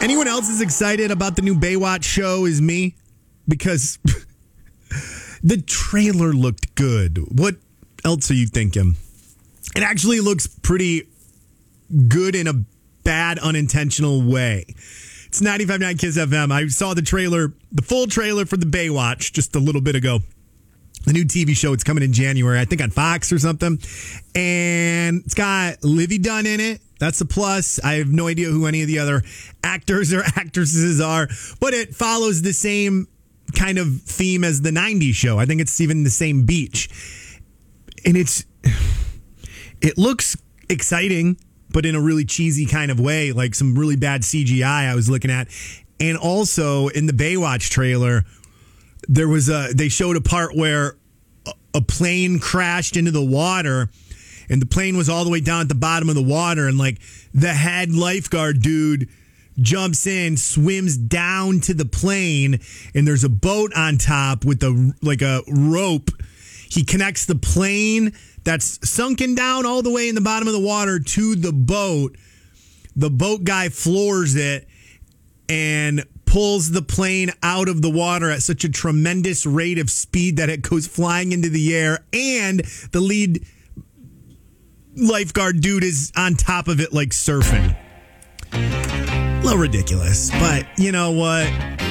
Anyone else as excited about the new Baywatch show as me? Because the trailer looked good. What else are you thinking? It actually looks pretty good in a bad, unintentional way. It's 95.9 Kiss FM. I saw the full trailer for the Baywatch just a little bit ago. The new TV show, it's coming in January, I think on Fox or something. And it's got Livy Dunn in it. That's a plus. I have no idea who any of the other actors or actresses are, but it follows the same kind of theme as the 90s show. I think it's even the same beach. And it looks exciting, but in a really cheesy kind of way, like some really bad CGI I was looking at. And also in the Baywatch trailer, they showed a part where a plane crashed into the water, and the plane was all the way down at the bottom of the water, and like the head lifeguard dude jumps in, swims down to the plane, and there's a boat on top with a rope. He connects the plane that's sunken down all the way in the bottom of the water to the boat. The boat guy floors it and pulls the plane out of the water at such a tremendous rate of speed that it goes flying into the air, and the lead lifeguard dude is on top of it like surfing. A little ridiculous, but you know what?